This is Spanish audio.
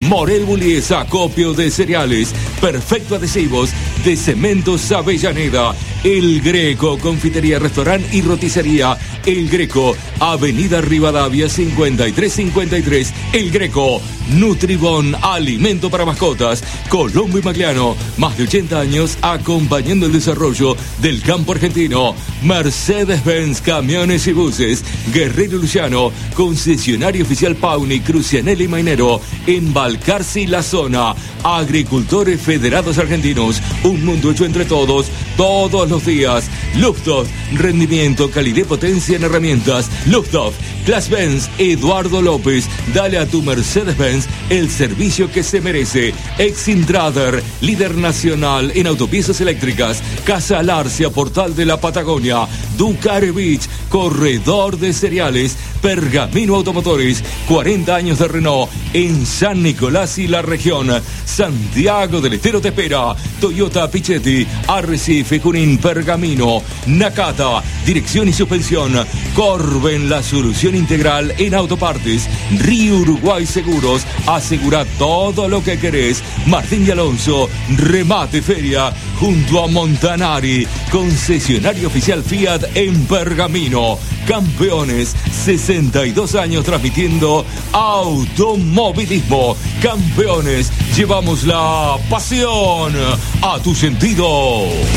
Morel Bullies, acopio de cereales, Perfecto Adhesivos, de Cementos Avellaneda, El Greco, confitería, restaurante y roticería, El Greco, Avenida Rivadavia 5353, El Greco, Nutribón, alimento para mascotas, Colombo y Magliano, más de 80 años acompañando el desarrollo del campo argentino, Mercedes-Benz, camiones y buses, Guerrero Luciano, concesionario oficial Pauni, Crucianelli y Mainero, en Balcarce y la zona, Agricultores Federados Argentinos, un mundo hecho entre todos, todos los días. Lufthoff, rendimiento, calidad y potencia en herramientas. Lufthoff, Class Benz, Eduardo López, dale a tu Mercedes-Benz el servicio que se merece. Exintrader, líder nacional en autopiezas eléctricas. Casa Alarcia, Portal de la Patagonia. Ducare Beach, corredor de cereales. Pergamino Automotores, 40 años de Renault en San Nicolás y la región. Santiago del Estero te espera. Toyota Pichetti, Arrecife, Junín, Pergamino. Nakata, dirección y suspensión. Corben, la solución integral en autopartes. Río Uruguay Seguros, asegura todo lo que querés. Martín y Alonso, remate feria junto a Montanari, concesionario oficial Fiat en Pergamino. Campeones, 62 años transmitiendo automovilismo. Campeones, llevamos la pasión a tu sentido.